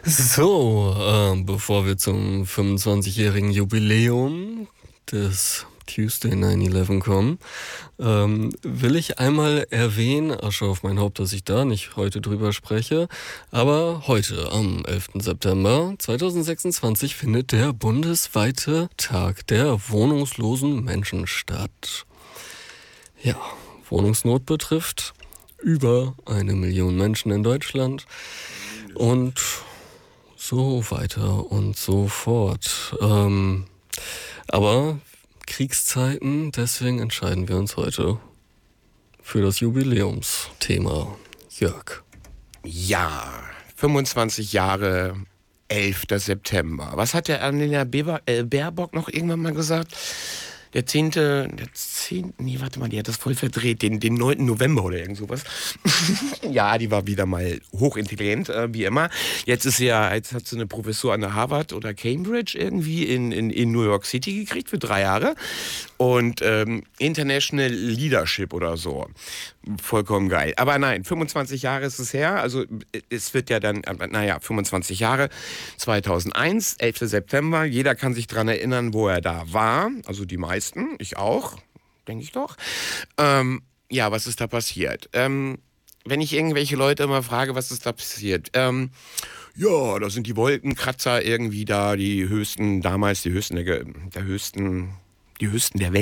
So, bevor wir zum 25-jährigen Jubiläum des Tuesday 9/11 kommen, will ich einmal erwähnen, Asche auf mein Haupt, dass ich da nicht heute drüber spreche, aber heute, am 11. September 2026, findet der bundesweite Tag der wohnungslosen Menschen statt. Ja, Wohnungsnot betrifft über 1 Million Menschen in Deutschland und so weiter und so fort. Aber Kriegszeiten, deswegen entscheiden wir uns heute für das Jubiläumsthema. Jörg. Ja, 25 Jahre, 11. September. Was hat der Annalena Baerbock noch irgendwann mal gesagt? Der 10., nee, warte mal, die hat das voll verdreht, den 9. November oder irgend sowas. Ja, die war wieder mal hochintelligent, wie immer. Jetzt hat sie eine Professur an der Harvard oder Cambridge irgendwie in New York City gekriegt für 3 Jahre. Und International Leadership oder so. Vollkommen geil. Aber nein, 25 Jahre ist es her. Also es wird ja dann, 25 Jahre, 2001, 11. September. Jeder kann sich dran erinnern, wo er da war. Also die meisten, ich auch, denke ich doch. Ja, was ist da passiert? Wenn ich irgendwelche Leute immer frage, was ist da passiert? Ja, da sind die Wolkenkratzer irgendwie da, die höchsten der Welt.